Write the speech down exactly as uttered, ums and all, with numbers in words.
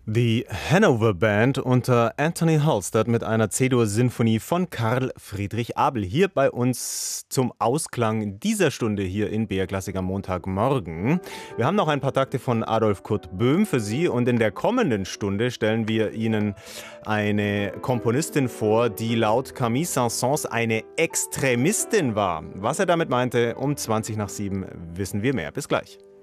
Die Hanover Band unter Anthony Halstead mit einer C-Dur-Sinfonie von Karl Friedrich Abel hier bei uns zum Ausklang dieser Stunde hier in B R Klassik am Montagmorgen. Wir haben noch ein paar Takte von Adolf Kurt Böhm für Sie und in der kommenden Stunde stellen wir Ihnen eine Komponistin vor, die laut Camille Saint-Saëns eine Extremistin war. Was er damit meinte, um zwanzig nach sieben wissen wir mehr. Bis gleich.